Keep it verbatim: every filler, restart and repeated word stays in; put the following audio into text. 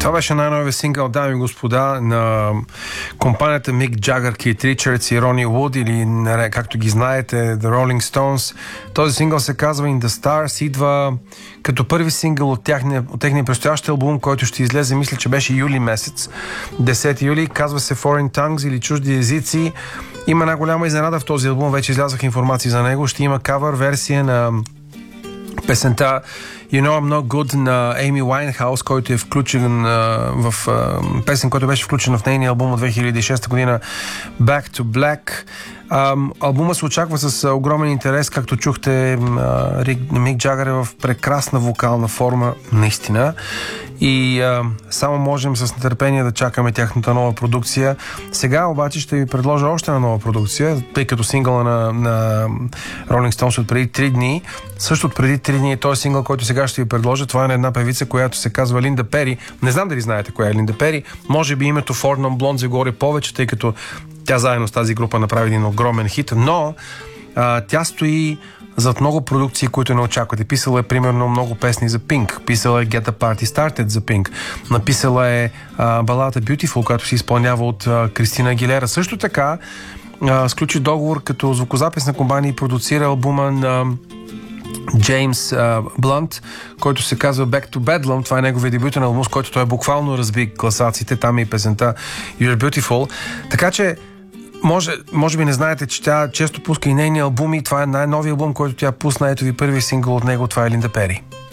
Това беше най-новия сингъл, дами и господа, на компанията Мик Джагър, Кейт Ричардс и Рони Вуд, или както ги знаете, The Rolling Stones. Този сингъл се казва In the Stars, идва като първи сингъл от техния, от техния предстоящ албум, който ще излезе, мисля, че беше юли месец, десети юли, казва се Foreign Tongues или Чужди езици. Има една голяма изненада в този албум, вече излязах информации за него, ще има кавър версия на песента You Know I'm Not Good на Amy Winehouse, който е включен а, в а, песен, който беше включен в нейния албум от две хиляди и шеста година Back to Black. А, албума се очаква с а, огромен интерес, както чухте, а, Рик, Мик Джагър е в прекрасна вокална форма, наистина. И а, само можем с нетърпение да чакаме тяхната нова продукция. Сега обаче ще ви предложа още една нова продукция, тъй като сингъла на, на Rolling Stones от преди три дни. Също от преди три дни е този сингъл, който сега ще ви предложа. Това е на една певица, която се казва Линда Пери. Не знам дали знаете коя е Линда Пери. Може би името Four Non Blondes ви говори повече, тъй като тя заедно с тази група направи един огромен хит, но а, тя стои зад много продукции, които не очаквате. Писала е примерно много песни за Pink, писала е Get the Party Started за Pink, написала е а, балата Beautiful, която се изпълнява от а, Кристина Агилера. Също така а, сключи договор като звукозаписна компания и продуцира албума на Джеймс Блант, който се казва Back to Bedlam. Това е неговия дебютен албум, с който той буквално разби класациите. Там е и песента You're Beautiful. Така че Може, може би не знаете, че тя често пуска и нейни албуми. Това е най-новия албум, който тя пусна. Ето ви първи сингъл от него. Това е Линда Пери.